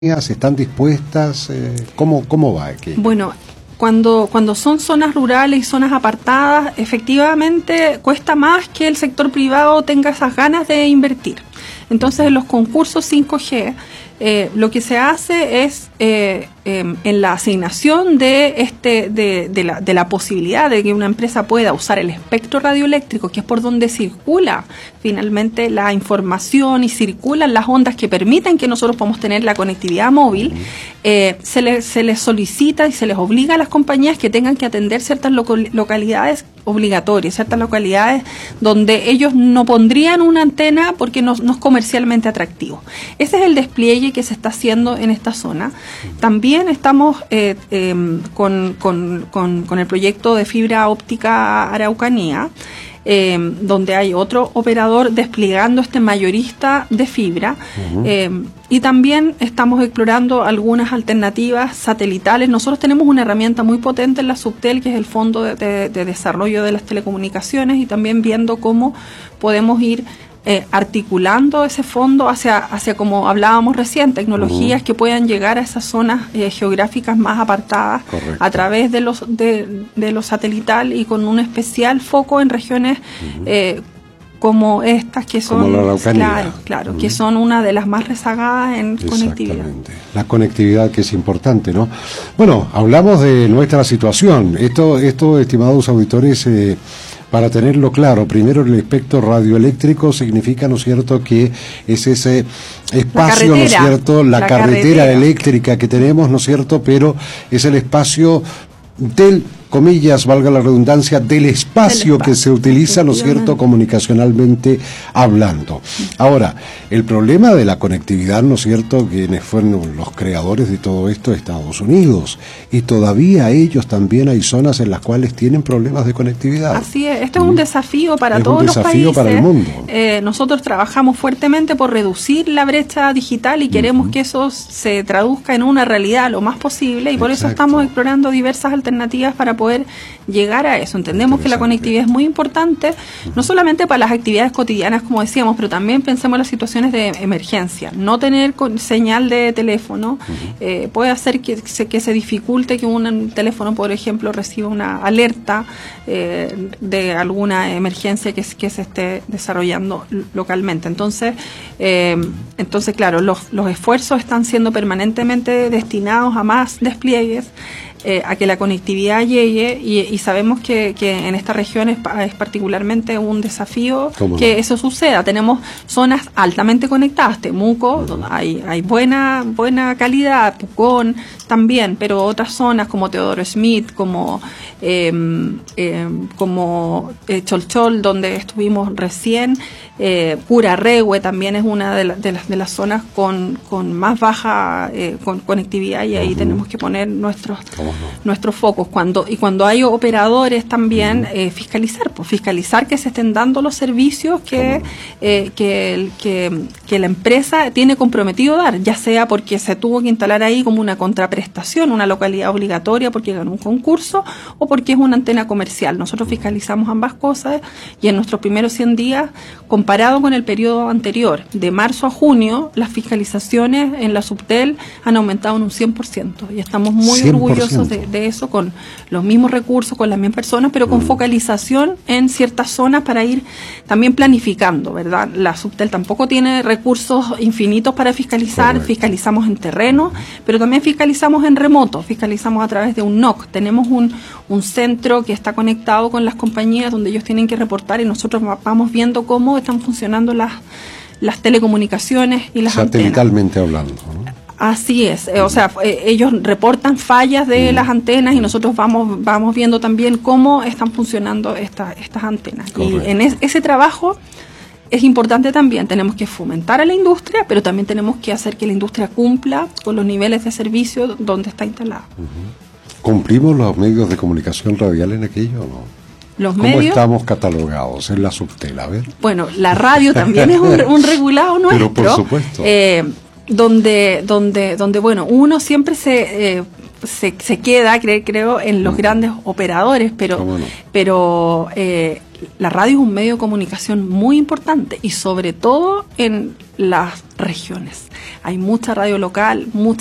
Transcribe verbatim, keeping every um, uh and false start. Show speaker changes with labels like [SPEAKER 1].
[SPEAKER 1] ¿Están dispuestas? Eh, ¿cómo, ¿Cómo va aquí?
[SPEAKER 2] Bueno, cuando, cuando son zonas rurales y zonas apartadas, efectivamente cuesta más que el sector privado tenga esas ganas de invertir. Entonces, en los concursos cinco G, eh, lo que se hace es eh, eh, en la asignación de este de, de, la, de la posibilidad de que una empresa pueda usar el espectro radioeléctrico, que es por donde circula finalmente la información y circulan las ondas que permiten que nosotros podamos tener la conectividad móvil, eh, se, le, se les solicita y se les obliga a las compañías que tengan que atender ciertas loco, localidades obligatorias, ciertas localidades donde ellos no pondrían una antena porque no, no es comercialmente atractivo. Ese es el despliegue que se está haciendo en esta zona. También estamos eh, eh, con, con, con, con el proyecto de fibra óptica Araucanía, Eh, donde hay otro operador desplegando este mayorista de fibra, uh-huh. eh, y también estamos explorando algunas alternativas satelitales. Nosotros tenemos una herramienta muy potente en la Subtel, que es el Fondo de, de, de Desarrollo de las Telecomunicaciones, y también viendo cómo podemos ir Eh, articulando ese fondo hacia, hacia, como hablábamos recién, tecnologías uh-huh. que puedan llegar a esas zonas eh, geográficas más apartadas. Correcto. A través de los de, de lo satelital y con un especial foco en regiones uh-huh. eh, como estas que son,
[SPEAKER 1] como la Araucanía.
[SPEAKER 2] Claro, claro, uh-huh. que son una de las más rezagadas en conectividad.
[SPEAKER 1] La conectividad, que es importante, ¿no? Bueno, hablamos de nuestra situación. Esto, esto estimados auditores, eh, para tenerlo claro, primero el espectro radioeléctrico significa, ¿no es cierto?, que es ese espacio, ¿no es cierto?, la, la carretera, carretera eléctrica que tenemos, ¿no es cierto?, pero es el espacio del, comillas, valga la redundancia, del espacio, espacio que se utiliza, ¿no es cierto?, comunicacionalmente hablando. Ahora, el problema de la conectividad, ¿no es cierto?, quienes fueron los creadores de todo esto, Estados Unidos, y todavía ellos también hay zonas en las cuales tienen problemas de conectividad.
[SPEAKER 2] Así es, esto es un desafío para
[SPEAKER 1] es
[SPEAKER 2] todos
[SPEAKER 1] un
[SPEAKER 2] los
[SPEAKER 1] desafío
[SPEAKER 2] países.
[SPEAKER 1] Para el mundo.
[SPEAKER 2] Eh, nosotros trabajamos fuertemente por reducir la brecha digital y queremos uh-huh. que eso se traduzca en una realidad lo más posible, y por Exacto. eso estamos explorando diversas alternativas para poder llegar a eso. Entendemos que la conectividad es muy importante, uh-huh. no solamente para las actividades cotidianas, como decíamos, pero también pensemos en las situaciones de emergencia. No tener con, señal de teléfono uh-huh. eh, puede hacer que se, que se dificulte que un teléfono, por ejemplo, reciba una alerta eh, de alguna emergencia que, que se esté desarrollando localmente. Entonces, eh, entonces claro, los, los esfuerzos están siendo permanentemente destinados a más despliegues, Eh, a que la conectividad llegue, y, y sabemos que, que en esta región es, es particularmente un desafío que no? eso suceda. Tenemos zonas altamente conectadas, Temuco, uh-huh. donde hay, hay buena, buena calidad, Pucón también, pero otras zonas como Teodoro Smith, como eh, eh, como eh, Cholchol, donde estuvimos recién, eh, Curarrehue también es una de, la, de, las, de las zonas con, con más baja eh, con conectividad, y ahí uh-huh. tenemos que poner nuestros no? nuestros focos. Cuando y cuando hay operadores también, uh-huh. eh, fiscalizar, pues fiscalizar que se estén dando los servicios que, no? eh, que, que, que la empresa tiene comprometido dar, ya sea porque se tuvo que instalar ahí como una contraprestación, una localidad obligatoria porque ganó un concurso, o porque es una antena comercial. Nosotros fiscalizamos ambas cosas, y en nuestros primeros cien días, comparado con el periodo anterior, de marzo a junio, las fiscalizaciones en la Subtel han aumentado en un cien por ciento, y estamos muy cien por ciento orgullosos de, de eso, con los mismos recursos, con las mismas personas, pero con mm. focalización en ciertas zonas para ir también planificando, ¿verdad? La Subtel tampoco tiene recursos infinitos para fiscalizar. Correcto. Fiscalizamos en terreno, pero también fiscalizamos en remoto, fiscalizamos a través de un N O C. Tenemos un, un centro que está conectado con las compañías donde ellos tienen que reportar, y nosotros vamos viendo cómo están funcionando las, las telecomunicaciones y las
[SPEAKER 1] satelitalmente
[SPEAKER 2] antenas.
[SPEAKER 1] Hablando, ¿no?
[SPEAKER 2] Así es, eh, o sea, eh, ellos reportan fallas de mm. las antenas, y nosotros vamos vamos viendo también cómo están funcionando esta, estas antenas. Correcto. Y en es, ese trabajo es importante también, tenemos que fomentar a la industria, pero también tenemos que hacer que la industria cumpla con los niveles de servicio donde está instalada.
[SPEAKER 1] Uh-huh. ¿Cumplimos los medios de comunicación radial en aquello o no?
[SPEAKER 2] Los
[SPEAKER 1] ¿Cómo
[SPEAKER 2] medios
[SPEAKER 1] estamos catalogados en la Subtel? A ver.
[SPEAKER 2] Bueno, la radio también es un, un regulado nuestro.
[SPEAKER 1] Pero por supuesto.
[SPEAKER 2] Eh, donde, donde, donde bueno, uno siempre se, eh, se, se queda, creo, creo, en los mm. grandes operadores, pero, no? pero eh, la radio es un medio de comunicación muy importante, y sobre todo en las regiones. hay mucha radio local, mucha